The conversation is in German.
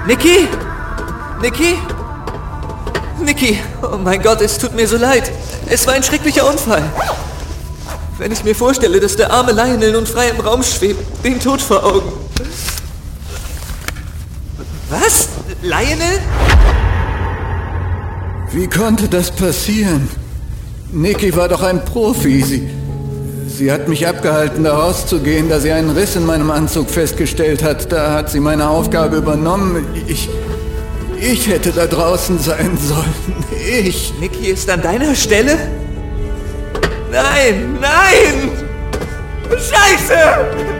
Niki? Niki? Niki, oh mein Gott, es tut mir so leid. Es war ein schrecklicher Unfall. Wenn ich mir vorstelle, dass der arme Lionel nun frei im Raum schwebt, den Tod vor Augen. Was? Lionel? Wie konnte das passieren? Niki war doch ein Profi. Sie hat mich abgehalten, da rauszugehen, da sie einen Riss in meinem Anzug festgestellt hat. Da hat sie meine Aufgabe übernommen. Ich hätte da draußen sein sollen. Ich. Niki ist an deiner Stelle? Nein, nein! Scheiße!